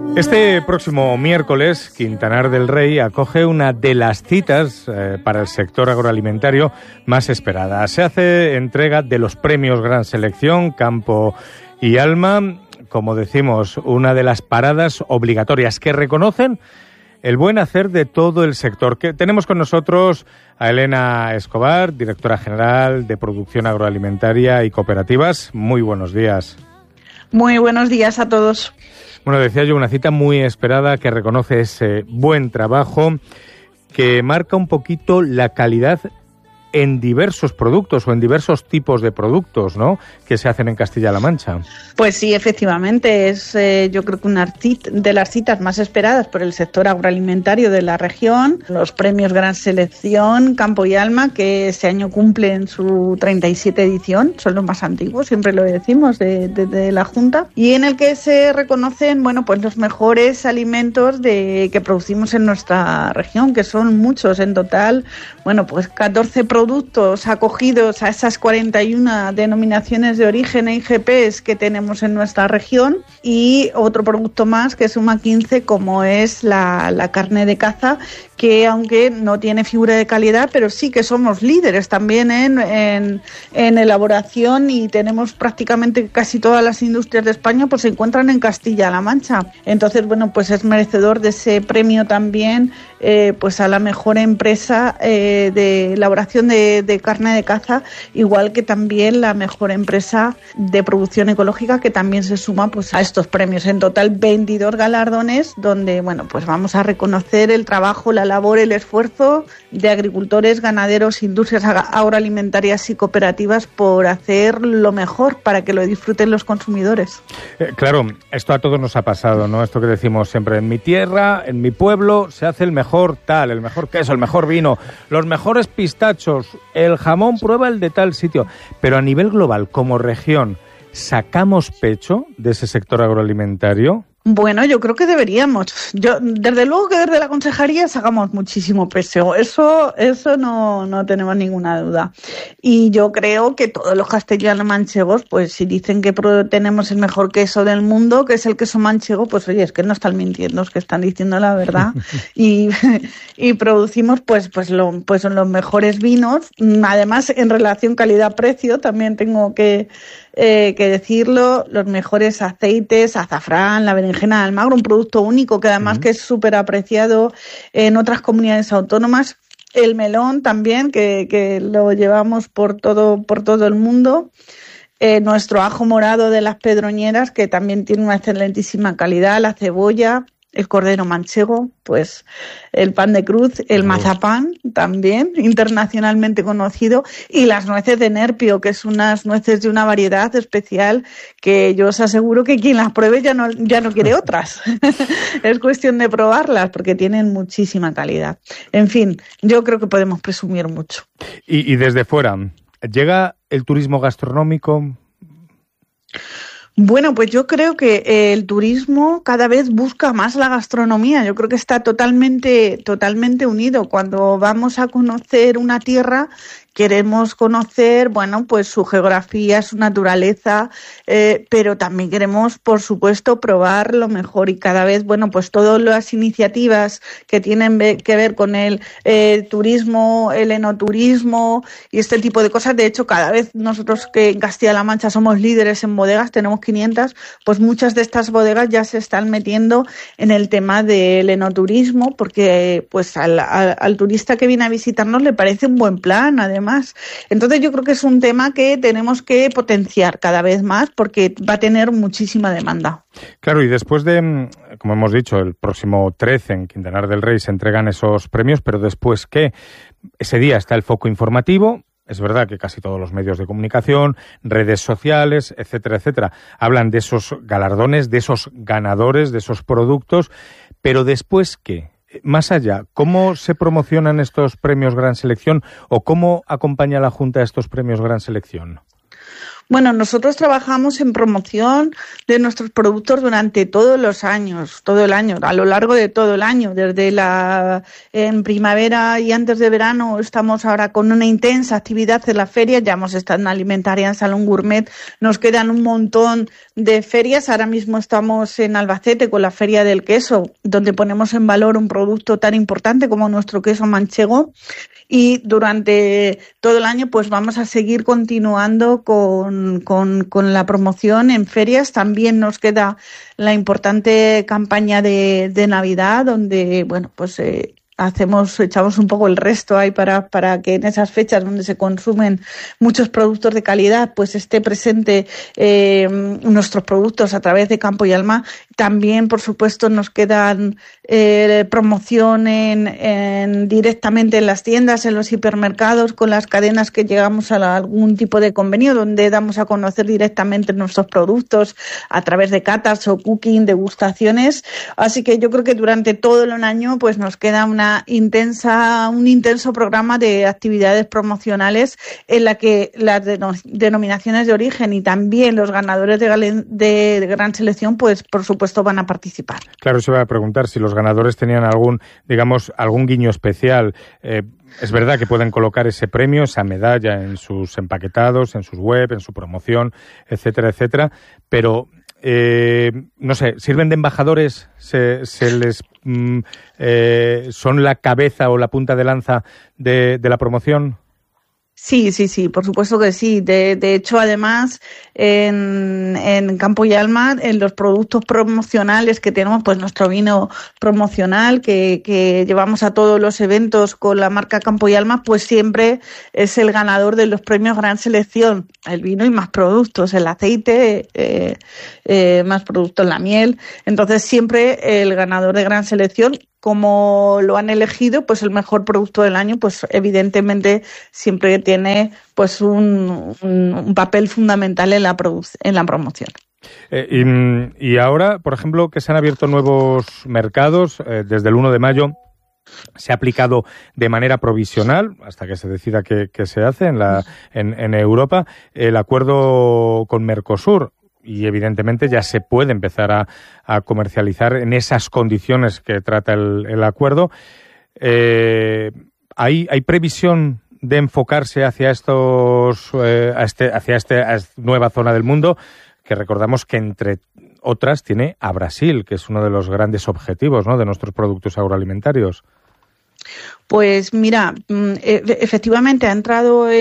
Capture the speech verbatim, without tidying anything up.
Este próximo miércoles, Quintanar del Rey acoge una de las citas eh, para el sector agroalimentario más esperada. Se hace entrega de los premios Gran Selección, Campo y Alma, como decimos, una de las paradas obligatorias que reconocen el buen hacer de todo el sector. Que tenemos con nosotros a Elena Escobar, directora general de Producción Agroalimentaria y Cooperativas. Muy buenos días. Muy buenos días a todos. Bueno, decía yo, una cita muy esperada que reconoce ese buen trabajo, que marca un poquito la calidad en diversos productos o en diversos tipos de productos, ¿no?, que se hacen en Castilla-La Mancha. Pues sí, efectivamente, es eh, yo creo que una de las citas más esperadas por el sector agroalimentario de la región, los premios Gran Selección, Campo y Alma, que este año cumplen su treinta y siete edición, son los más antiguos, siempre lo decimos, de, de, de la Junta, y en el que se reconocen, bueno, pues los mejores alimentos de, que producimos en nuestra región, que son muchos en total, bueno, pues catorce productos productos acogidos a esas cuarenta y una denominaciones de origen e I G Ps que tenemos en nuestra región, y otro producto más que suma quince, como es la, la carne de caza, que aunque no tiene figura de calidad, pero sí que somos líderes también en, en, en elaboración, y tenemos prácticamente casi todas las industrias de España pues se encuentran en Castilla-La Mancha. Entonces, bueno, pues es merecedor de ese premio también eh, pues a la mejor empresa eh, de elaboración de, de carne de caza, igual que también la mejor empresa de producción ecológica, que también se suma pues a estos premios. En total veintidós galardones, donde, bueno, pues vamos a reconocer el trabajo, la labor, el esfuerzo de agricultores, ganaderos, industrias agroalimentarias y cooperativas por hacer lo mejor para que lo disfruten los consumidores. Eh, claro, esto a todos nos ha pasado, ¿no? Esto que decimos siempre, en mi tierra, en mi pueblo, se hace el mejor tal, el mejor queso, el mejor vino, los mejores pistachos, el jamón prueba el de tal sitio. Pero a nivel global, como región, ¿sacamos pecho de ese sector agroalimentario? Bueno, yo creo que deberíamos. Yo, desde luego que desde la consejería sacamos muchísimo peso. Eso, eso no, no tenemos ninguna duda. Y yo creo que todos los castellanos manchegos, pues si dicen que tenemos el mejor queso del mundo, que es el queso manchego, pues oye, es que no están mintiendo, es que están diciendo la verdad. y, y producimos, pues, pues lo, pues los mejores vinos. Además, en relación calidad-precio, también tengo que, eh, que decirlo, los mejores aceites, azafrán, la berenjena de Almagro, un producto único que además uh-huh. que es súper apreciado en otras comunidades autónomas. El melón también, que, que lo llevamos por todo, por todo el mundo. Eh, nuestro ajo morado de las Pedroñeras, que también tiene una excelentísima calidad. La cebolla, el cordero manchego, pues el pan de cruz, el mazapán también, internacionalmente conocido, y las nueces de Nerpio, que es unas nueces de una variedad especial que yo os aseguro que quien las pruebe ya no, ya no quiere otras. Es cuestión de probarlas porque tienen muchísima calidad. En fin, yo creo que podemos presumir mucho. Y, y desde fuera, ¿llega el turismo gastronómico? Bueno, pues yo creo que el turismo cada vez busca más la gastronomía. Yo creo que está totalmente, totalmente unido. Cuando vamos a conocer una tierra, queremos conocer, bueno, pues su geografía, su naturaleza, eh, pero también queremos, por supuesto, probar lo mejor, y cada vez, bueno, pues todas las iniciativas que tienen que ver con el eh, turismo, el enoturismo y este tipo de cosas. De hecho, cada vez nosotros, que en Castilla-La Mancha somos líderes en bodegas, tenemos quinientas, pues muchas de estas bodegas ya se están metiendo en el tema del enoturismo, porque pues al, al, al turista que viene a visitarnos le parece un buen plan, además. Más. Entonces yo creo que es un tema que tenemos que potenciar cada vez más porque va a tener muchísima demanda. Claro, y después de, como hemos dicho, el próximo trece en Quintanar del Rey se entregan esos premios, pero después, ¿qué? Ese día está el foco informativo. Es verdad que casi todos los medios de comunicación, redes sociales, etcétera, etcétera, hablan de esos galardones, de esos ganadores, de esos productos, pero después, ¿qué? Más allá, ¿cómo se promocionan estos premios Gran Selección o cómo acompaña la Junta a estos premios Gran Selección? Bueno, nosotros trabajamos en promoción de nuestros productos durante todos los años, todo el año, a lo largo de todo el año. Desde la en primavera y antes de verano estamos ahora con una intensa actividad en las ferias. Ya hemos estado en Alimentaria, en Salón Gourmet. Nos quedan un montón de ferias. Ahora mismo estamos en Albacete con la Feria del Queso, donde ponemos en valor un producto tan importante como nuestro queso manchego. Y durante todo el año pues vamos a seguir continuando con, con, con la promoción en ferias. También nos queda la importante campaña de, de Navidad, donde bueno pues eh, hacemos, echamos un poco el resto ahí para, para que en esas fechas donde se consumen muchos productos de calidad, pues esté presente eh, nuestros productos a través de Campo y Alma. También, por supuesto, nos quedan eh, promoción en, en directamente en las tiendas, en los hipermercados, con las cadenas que llegamos a la, algún tipo de convenio, donde damos a conocer directamente nuestros productos a través de catas o cooking, degustaciones. Así que yo creo que durante todo el año pues nos queda una intensa, un intenso programa de actividades promocionales en la que las denominaciones de origen y también los ganadores de, de, de gran selección, pues por supuesto van a participar. Claro, se iba a preguntar si los ganadores tenían algún, digamos, algún guiño especial. Eh, es verdad que pueden colocar ese premio, esa medalla en sus empaquetados, en sus web, en su promoción, etcétera, etcétera, pero Eh, no sé, ¿sirven de embajadores? ¿Se, se les mm, eh, son la cabeza o la punta de lanza de, de la promoción? Sí, sí, sí, por supuesto que sí. De, de hecho, además, en, en Campo y Alma, en los productos promocionales que tenemos, pues nuestro vino promocional que, que llevamos a todos los eventos con la marca Campo y Alma, pues siempre es el ganador de los premios Gran Selección. El vino y más productos, el aceite, eh, eh, más productos, la miel. Entonces, siempre el ganador de Gran Selección, como lo han elegido, pues el mejor producto del año, pues evidentemente siempre tiene pues un, un, un papel fundamental en la produ- en la promoción. Eh, y, y ahora, por ejemplo, que se han abierto nuevos mercados, eh, desde el uno de mayo se ha aplicado de manera provisional, hasta que se decida qué, qué se hace en, la, en, en Europa, el acuerdo con Mercosur. Y evidentemente ya se puede empezar a, a comercializar en esas condiciones que trata el, el acuerdo. Eh, ¿hay, ¿Hay previsión de enfocarse hacia estos, eh, a este, hacia este, a esta nueva zona del mundo? Que recordamos que entre otras tiene a Brasil, que es uno de los grandes objetivos, ¿no?, de nuestros productos agroalimentarios. Pues mira, efectivamente ha entrado